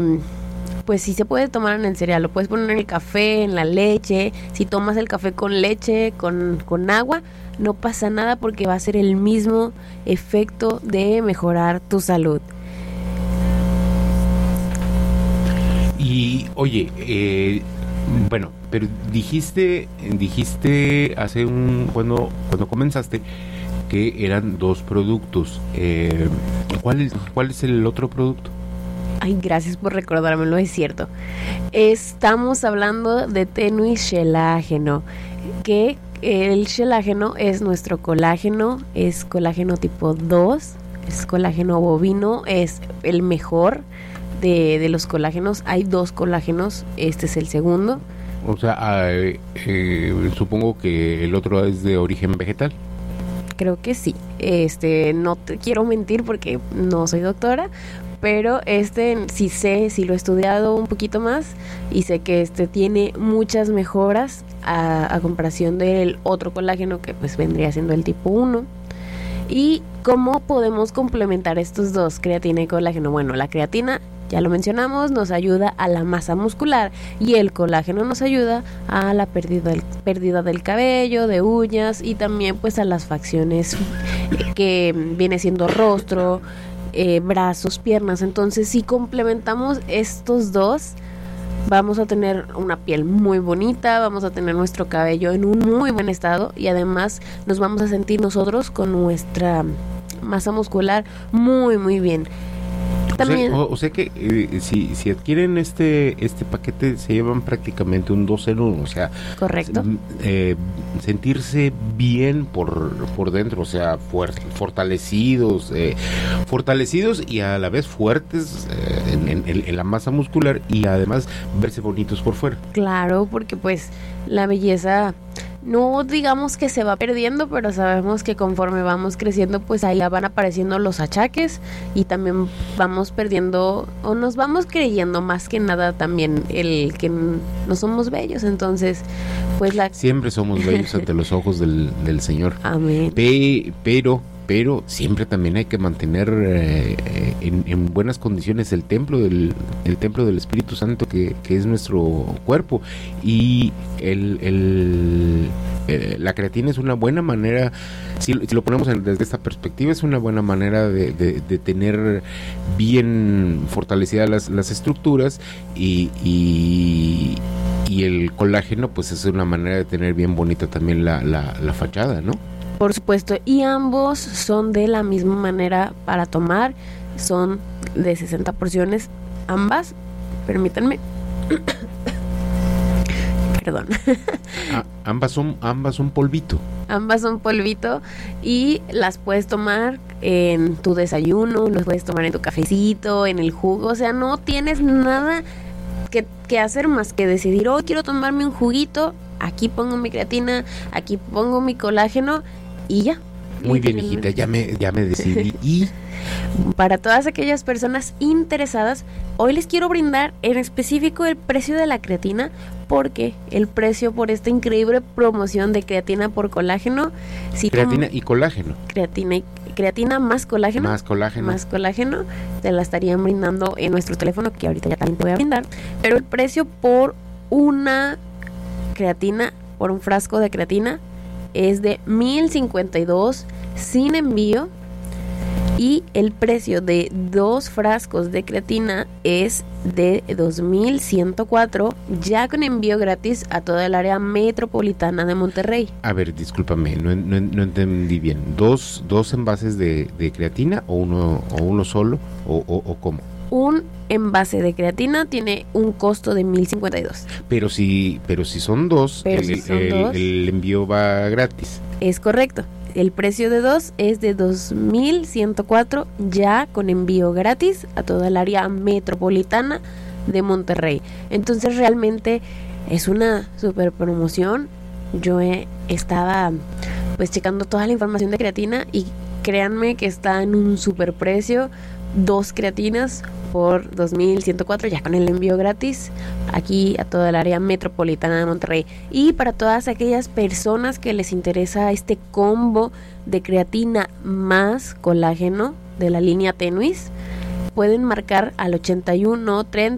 pues sí se puede tomar en el cereal, lo puedes poner en el café, en la leche. Si tomas el café con leche, con agua, no pasa nada porque va a ser el mismo efecto de mejorar tu salud. Y oye, bueno, pero dijiste cuando comenzaste que eran 2 productos. ¿Cuál es el otro producto? Ay, gracias por recordármelo, es cierto. Estamos hablando de Tenuis Shelágeno, que el shelágeno es nuestro colágeno, es colágeno tipo 2, es colágeno bovino, es el mejor de los colágenos. Hay 2 colágenos, este es el segundo. O sea, supongo que el otro es de origen vegetal. Creo que sí. No te quiero mentir porque no soy doctora, pero sí sé, sí lo he estudiado un poquito más y sé que tiene muchas mejoras a comparación del otro colágeno que pues vendría siendo el tipo 1. ¿Y cómo podemos complementar estos 2, creatina y colágeno? Bueno, la creatina, ya lo mencionamos, nos ayuda a la masa muscular y el colágeno nos ayuda a la pérdida del cabello, de uñas y también pues a las facciones que viene siendo rostro, brazos, piernas. Entonces, si complementamos estos 2, vamos a tener una piel muy bonita, vamos a tener nuestro cabello en un muy buen estado y además nos vamos a sentir nosotros con nuestra masa muscular muy muy bien. También, o sea que si adquieren este paquete se llevan prácticamente un 2 en 1, o sea, correcto. Sentirse bien por dentro, o sea, fortalecidos y a la vez fuertes en la masa muscular y además verse bonitos por fuera. Claro, porque pues la belleza no digamos que se va perdiendo, pero sabemos que conforme vamos creciendo pues ahí van apareciendo los achaques y también vamos perdiendo o nos vamos creyendo más que nada también el que no somos bellos. Entonces pues siempre somos bellos ante los ojos del Señor. Amén. Pero siempre también hay que mantener en buenas condiciones el templo del Espíritu Santo que es nuestro cuerpo, y la creatina es una buena manera, si lo ponemos desde esta perspectiva, es una buena manera de tener bien fortalecidas las estructuras y el colágeno pues es una manera de tener bien bonita también la fachada, ¿no? Por supuesto, y ambos son de la misma manera para tomar, son de 60 porciones, ambas, permítanme, perdón. Ambas son polvito. Ambas son polvito y las puedes tomar en tu desayuno, las puedes tomar en tu cafecito, en el jugo, o sea, no tienes nada que hacer más que decidir, hoy quiero tomarme un juguito, aquí pongo mi creatina, aquí pongo mi colágeno y ya. Muy bien, hijita, ya me decidí. Y para todas aquellas personas interesadas, hoy les quiero brindar en específico el precio de la creatina, porque el precio por esta increíble promoción de creatina por colágeno, creatina y colágeno. Creatina más colágeno. Más colágeno. Te la estarían brindando en nuestro teléfono, que ahorita ya también te voy a brindar. Pero el precio por una creatina, por un frasco de creatina, es de $1,052 sin envío, y el precio de 2 frascos de creatina es de $2,104 ya con envío gratis a toda el área metropolitana de Monterrey. A ver, discúlpame, no entendí bien. ¿Dos envases de creatina o uno solo o cómo? Un envase de creatina tiene un costo de $1,052. Pero si son 2, el envío va gratis. Es correcto. El precio de 2 es de $2,104 ya con envío gratis a toda el área metropolitana de Monterrey. Entonces realmente es una super promoción. Yo estaba pues checando toda la información de creatina y créanme que está en un super precio. 2 creatinas por $2,104 ya con el envío gratis aquí a toda el área metropolitana de Monterrey. Y para todas aquellas personas que les interesa este combo de creatina más colágeno de la línea Tenuis, pueden marcar al 81 30